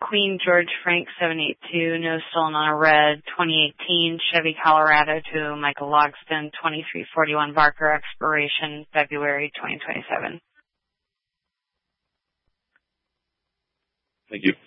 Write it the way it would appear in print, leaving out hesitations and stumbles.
Queen George Frank 782, no stolen on a red. 2018 Chevy Colorado to Michael Logston, 2341 Barker, expiration February 2027. Thank you.